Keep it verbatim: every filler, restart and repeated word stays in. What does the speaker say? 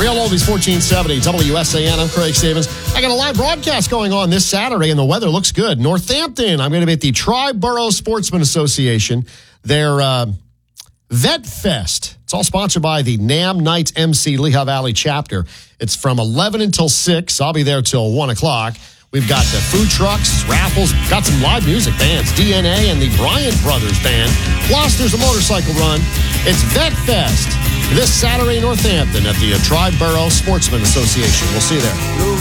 Real Oldies fourteen seventy, W S A N. I'm Craig Stevens. I got a live broadcast going on this Saturday, and the weather looks good. Northampton, I'm going to be at the Tri-Borough Sportsman Association. Their uh, Vet Fest. It's all sponsored by the NAM Knights M C Lehigh Valley chapter. It's from eleven until six. I'll be there till one o'clock. We've got the food trucks, raffles, got some live music bands, D N A and the Bryant Brothers Band. Plus, there's a motorcycle run. It's Vet Fest this Saturday in Northampton at the Tri-Borough Sportsman Association. We'll see you there.